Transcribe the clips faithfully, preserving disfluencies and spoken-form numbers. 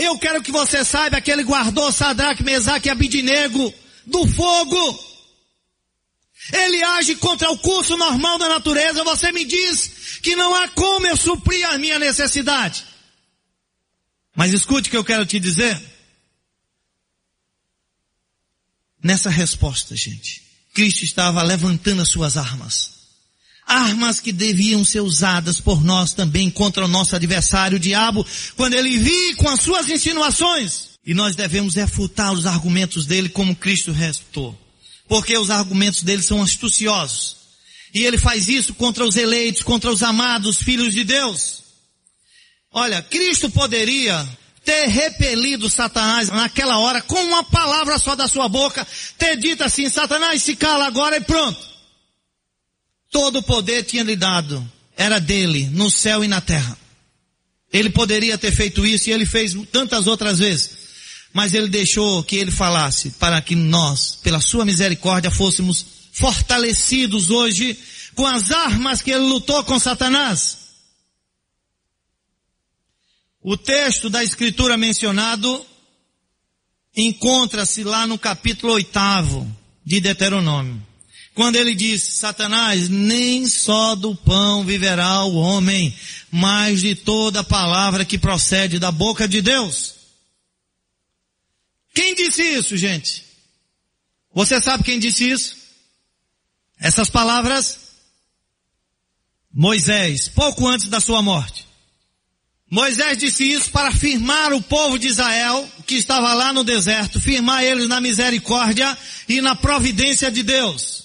Eu quero que você saiba que ele guardou Sadraque, Mesaque e Abidnego do fogo. Ele age contra o curso normal da natureza. Você me diz que não há como eu suprir a minha necessidade. Mas escute o que eu quero te dizer. Nessa resposta, gente, Cristo estava levantando as suas armas. Armas que deviam ser usadas por nós também contra o nosso adversário, o diabo, quando ele vir com as suas insinuações. E nós devemos refutar os argumentos dele como Cristo refutou. Porque os argumentos dele são astuciosos. E ele faz isso contra os eleitos, contra os amados filhos de Deus. Olha, Cristo poderia ter repelido Satanás naquela hora com uma palavra só da sua boca, ter dito assim: Satanás, se cala agora e pronto. Todo o poder tinha lhe dado, era dele, no céu e na terra. Ele poderia ter feito isso e ele fez tantas outras vezes. Mas ele deixou que ele falasse para que nós, pela sua misericórdia, fôssemos fortalecidos hoje com as armas que ele lutou com Satanás. O texto da Escritura mencionado encontra-se lá no capítulo oitavo de Deuteronômio. Quando ele diz: Satanás, nem só do pão viverá o homem, mas de toda palavra que procede da boca de Deus. Quem disse isso, gente? Você sabe quem disse isso? Essas palavras? Moisés, pouco antes da sua morte. Moisés disse isso para firmar o povo de Israel, que estava lá no deserto, firmar eles na misericórdia e na providência de Deus.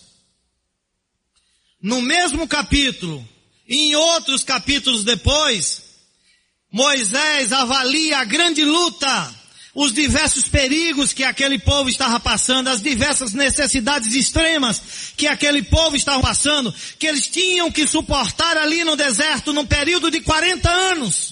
No mesmo capítulo, e em outros capítulos depois, Moisés avalia a grande luta, os diversos perigos que aquele povo estava passando, as diversas necessidades extremas que aquele povo estava passando, que eles tinham que suportar ali no deserto num período de quarenta anos.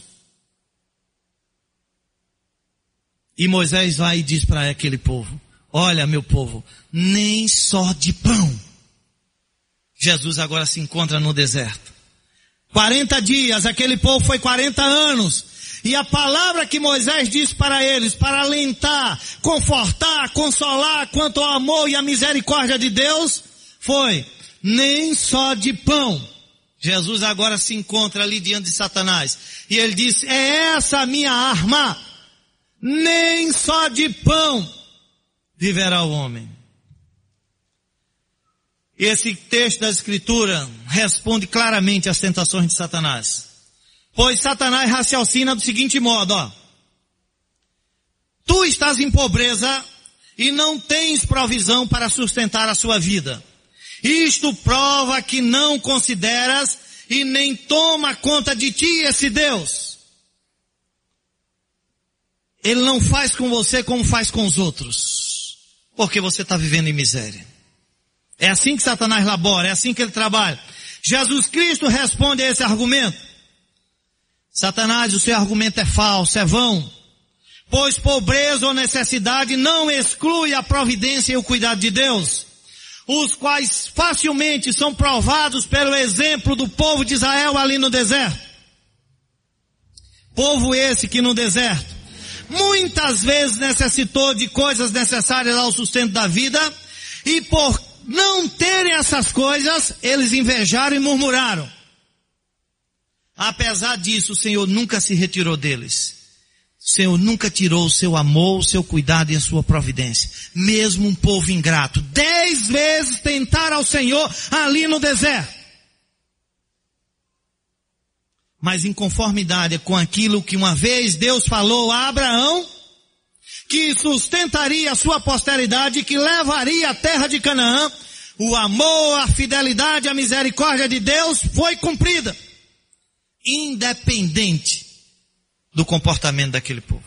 E Moisés vai e diz para aquele povo: olha, meu povo, nem só de pão. Jesus agora se encontra no deserto. quarenta dias, aquele povo foi quarenta anos. E a palavra que Moisés disse para eles, para alentar, confortar, consolar quanto ao amor e a misericórdia de Deus, foi: nem só de pão. Jesus agora se encontra ali diante de Satanás. E ele disse: é essa a minha arma. Nem só de pão viverá o homem. Esse texto da Escritura responde claramente às tentações de Satanás. Pois Satanás raciocina do seguinte modo, ó. Tu estás em pobreza e não tens provisão para sustentar a sua vida. Isto prova que não consideras e nem toma conta de ti esse Deus. Ele não faz com você como faz com os outros, porque você está vivendo em miséria. É assim que Satanás labora, é assim que ele trabalha. Jesus Cristo responde a esse argumento. Satanás, o seu argumento é falso, é vão. Pois pobreza ou necessidade não exclui a providência e o cuidado de Deus, os quais facilmente são provados pelo exemplo do povo de Israel ali no deserto. Povo esse que no deserto muitas vezes necessitou de coisas necessárias ao sustento da vida, e por não terem essas coisas, eles invejaram e murmuraram. Apesar disso, o Senhor nunca se retirou deles. O Senhor nunca tirou o seu amor, o seu cuidado e a sua providência. Mesmo um povo ingrato, dez vezes tentaram ao Senhor ali no deserto. Mas em conformidade com aquilo que uma vez Deus falou a Abraão, que sustentaria a sua posteridade, que levaria a terra de Canaã, o amor, a fidelidade, a misericórdia de Deus foi cumprida, independente do comportamento daquele povo.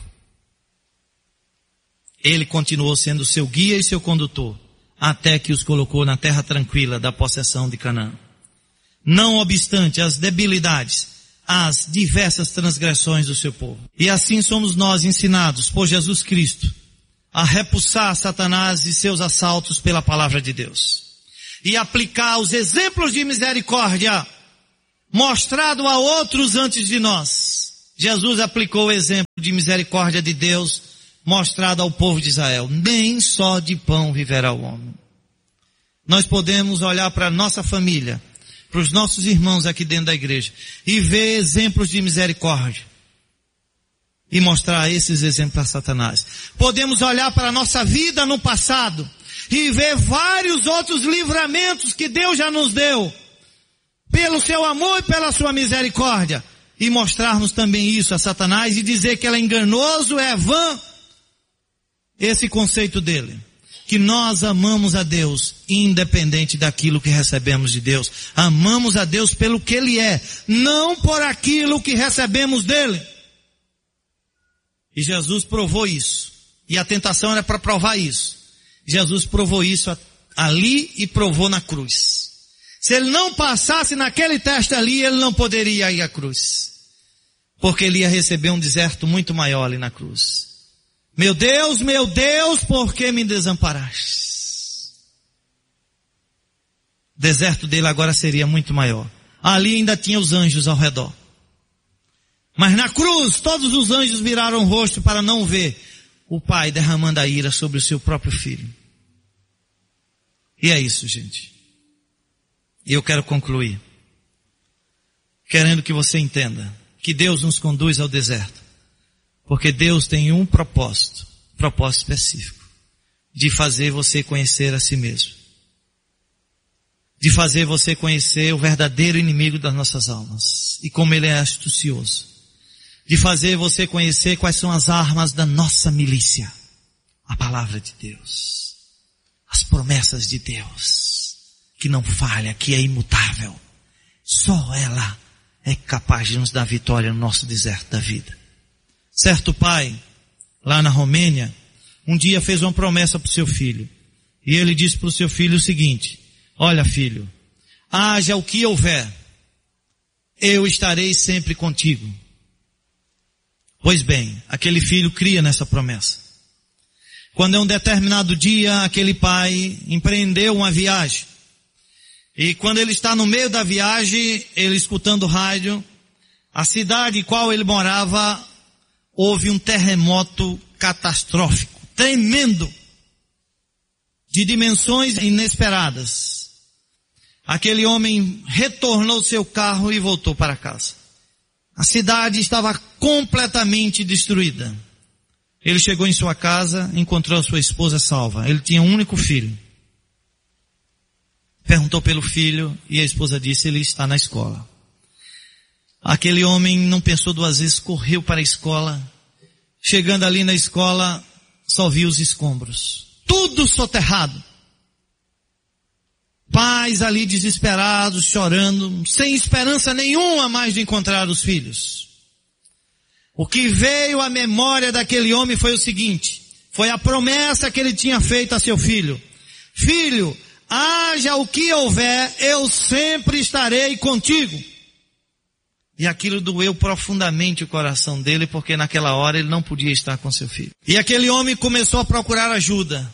Ele continuou sendo seu guia e seu condutor, até que os colocou na terra tranquila da possessão de Canaã. Não obstante as debilidades, as diversas transgressões do seu povo. E assim somos nós ensinados por Jesus Cristo a repulsar Satanás e seus assaltos pela palavra de Deus. E aplicar os exemplos de misericórdia mostrado a outros antes de nós. Jesus aplicou o exemplo de misericórdia de Deus mostrado ao povo de Israel. Nem só de pão viverá o homem. Nós podemos olhar para a nossa família, para os nossos irmãos aqui dentro da igreja, e ver exemplos de misericórdia. E mostrar esses exemplos a Satanás. Podemos olhar para a nossa vida no passado, e ver vários outros livramentos que Deus já nos deu, pelo seu amor e pela sua misericórdia, e mostrarmos também isso a Satanás e dizer que ele é enganoso, é vã, esse conceito dele. Que nós amamos a Deus, independente daquilo que recebemos de Deus. Amamos a Deus pelo que Ele é, não por aquilo que recebemos dele. E Jesus provou isso. E a tentação era para provar isso. Jesus provou isso ali e provou na cruz. Se ele não passasse naquele teste ali, ele não poderia ir à cruz. Porque ele ia receber um deserto muito maior ali na cruz. Meu Deus, meu Deus, por que me desamparaste? O deserto dele agora seria muito maior. Ali ainda tinha os anjos ao redor. Mas na cruz, todos os anjos viraram o rosto para não ver o Pai derramando a ira sobre o seu próprio filho. E é isso, gente. E eu quero concluir, querendo que você entenda que Deus nos conduz ao deserto. Porque Deus tem um propósito, propósito específico, de fazer você conhecer a si mesmo. De fazer você conhecer o verdadeiro inimigo das nossas almas. E como ele é astucioso. De fazer você conhecer quais são as armas da nossa milícia. A palavra de Deus. As promessas de Deus. Que não falha, que é imutável. Só ela é capaz de nos dar vitória no nosso deserto da vida. Certo pai, lá na Romênia, um dia fez uma promessa para o seu filho. E ele disse para o seu filho o seguinte: olha filho, haja o que houver, eu estarei sempre contigo. Pois bem, aquele filho cria nessa promessa. Quando é um determinado dia, aquele pai empreendeu uma viagem. E quando ele está no meio da viagem, ele escutando o rádio, a cidade em qual ele morava, houve um terremoto catastrófico, tremendo, de dimensões inesperadas. Aquele homem retornou seu carro e voltou para casa. A cidade estava completamente destruída. Ele chegou em sua casa, encontrou a sua esposa salva. Ele tinha um único filho. Perguntou pelo filho e a esposa disse: ele está na escola. Aquele homem não pensou duas vezes, correu para a escola. Chegando ali na escola, só viu os escombros. Tudo soterrado. Pais ali desesperados, chorando, sem esperança nenhuma mais de encontrar os filhos. O que veio à memória daquele homem foi o seguinte: foi a promessa que ele tinha feito a seu filho. Filho, haja o que houver, eu sempre estarei contigo. E aquilo doeu profundamente o coração dele, porque naquela hora ele não podia estar com seu filho. E aquele homem começou a procurar ajuda.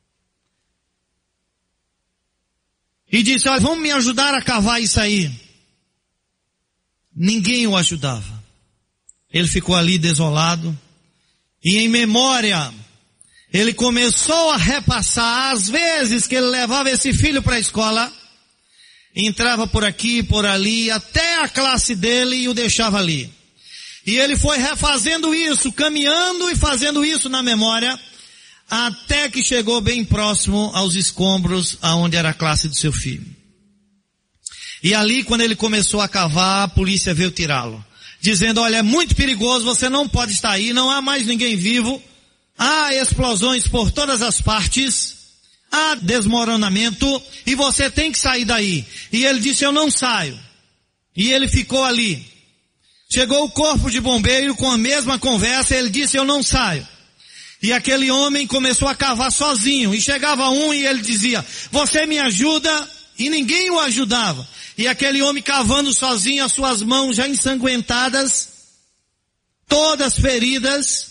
E disse: olha, vamos me ajudar a cavar isso aí. Ninguém o ajudava. Ele ficou ali desolado. E em memória, ele começou a repassar as vezes que ele levava esse filho para a escola. Entrava por aqui, por ali, até a classe dele e o deixava ali. E ele foi refazendo isso, caminhando e fazendo isso na memória, até que chegou bem próximo aos escombros aonde era a classe do seu filho. E ali, quando ele começou a cavar, a polícia veio tirá-lo, dizendo: olha, é muito perigoso, você não pode estar aí, não há mais ninguém vivo, há explosões por todas as partes, há desmoronamento, e você tem que sair daí. E ele disse: eu não saio. E ele ficou ali. Chegou o corpo de bombeiro com a mesma conversa, ele disse: eu não saio. E aquele homem começou a cavar sozinho, e chegava um e ele dizia: você me ajuda? E ninguém o ajudava. E aquele homem cavando sozinho, as suas mãos já ensanguentadas, todas feridas.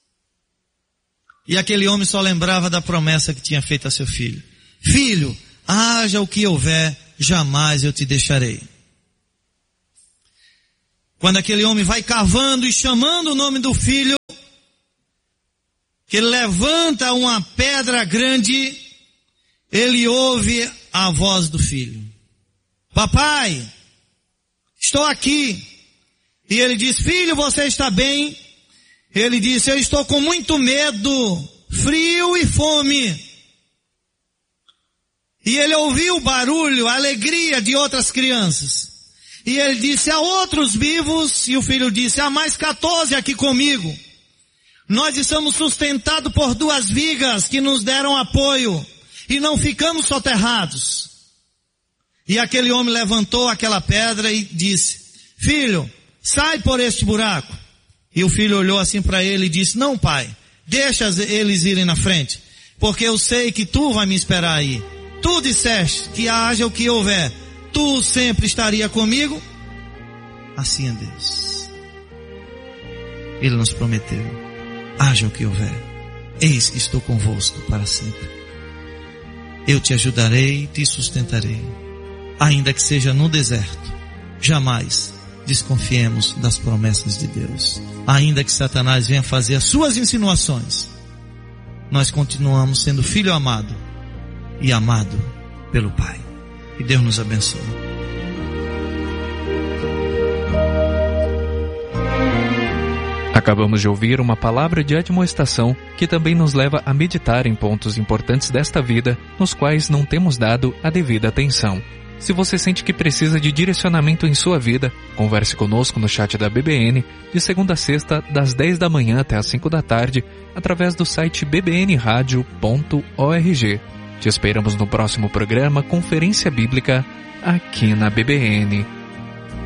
E aquele homem só lembrava da promessa que tinha feito a seu filho: filho, haja o que houver, jamais eu te deixarei. Quando aquele homem vai cavando e chamando o nome do filho, que ele levanta uma pedra grande, ele ouve a voz do filho. Papai, estou aqui. E ele diz, filho, você está bem? Ele disse, eu estou com muito medo, frio e fome. E ele ouviu o barulho, a alegria de outras crianças. E ele disse, há outros vivos? E o filho disse, há mais quatorze aqui comigo. Nós estamos sustentados por duas vigas que nos deram apoio. E não ficamos soterrados. E aquele homem levantou aquela pedra e disse, filho, sai por este buraco. E o filho olhou assim para ele e disse, não, pai, deixa eles irem na frente, porque eu sei que tu vai me esperar aí. Tu disseste que haja o que houver, tu sempre estaria comigo. Assim é Deus. Ele nos prometeu, haja o que houver, eis que estou convosco para sempre. Eu te ajudarei e te sustentarei, ainda que seja no deserto. Jamais desconfiemos das promessas de Deus. Ainda que Satanás venha fazer as suas insinuações, nós continuamos sendo filho amado e amado pelo Pai. Que Deus nos abençoe. Acabamos de ouvir uma palavra de admoestação que também nos leva a meditar em pontos importantes desta vida, nos quais não temos dado a devida atenção. Se você sente que precisa de direcionamento em sua vida, converse conosco no chat da B B N, de segunda a sexta, das dez da manhã até as cinco da tarde, através do site b b n radio ponto org. Te esperamos no próximo programa Conferência Bíblica, aqui na B B N.